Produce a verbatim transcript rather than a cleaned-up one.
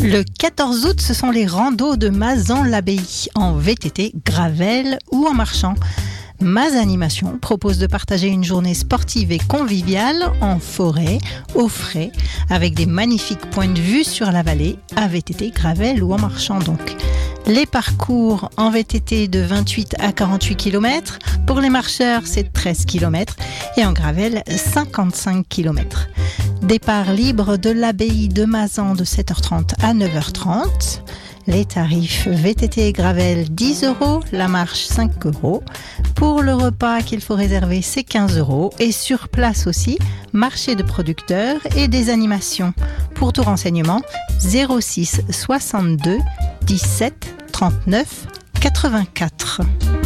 Le quatorze août, ce sont les randos de Mazan-l'Abbaye, en V T T, gravel ou en marchant. Maz Animation propose de partager une journée sportive et conviviale en forêt, au frais, avec des magnifiques points de vue sur la vallée, à V T T, gravel ou en marchant donc. Les parcours en V T T de vingt-huit à quarante-huit kilomètres, pour les marcheurs c'est treize kilomètres et en gravel cinquante-cinq kilomètres. Départ libre de l'abbaye de Mazan de sept heures trente à neuf heures trente. Les tarifs V T T et gravel dix euros, la marche cinq euros. Pour le repas qu'il faut réserver, c'est quinze euros. Et sur place aussi, marché de producteurs et des animations. Pour tout renseignement, zéro six soixante-deux dix-sept trente-neuf quatre-vingt-quatre.